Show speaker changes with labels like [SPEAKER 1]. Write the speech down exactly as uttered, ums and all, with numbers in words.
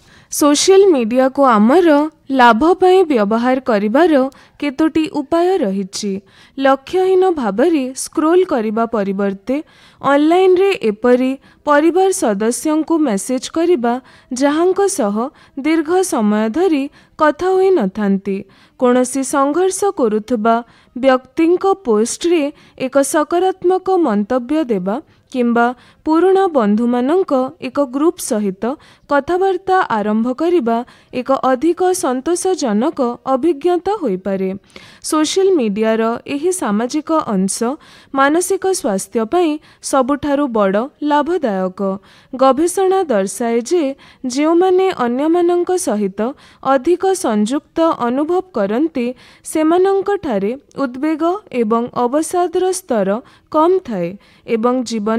[SPEAKER 1] Social media को आमर लाभ पाई व्यवहार करिबार केतोटी उपाय रहिछि। लक्ष्यहीन भाबरे स्क्रोल करिबा परिवर्ते ऑनलाइन रे एपरी परिवार सदस्यों को मेसेज करिबा जहांको सह दीर्घ समय धरी कथा होई नथांती। कोनोसी संघर्ष करुथबा व्यक्तिंको पोस्ट रे एक सकारात्मक मंतव्य देबा किंबा पुराणा बंधु मानक एक ग्रुप सहित कथबार्ता आरंभ करिबा एक अधिक संतोषजनक अभिज्ञता होई पारे। सोशल मीडिया रो एही सामाजिक अंश मानसिक स्वास्थ्य पई सबुठारु बड़ लाभदायक। गवेषणा दर्शाए जे जो माने अन्य मानक सहित अधिक संयुक्त अनुभव करन्ति सेमानंक ठारे उद्वेग एवं अवसादर स्तर कम थाए एवं जीवन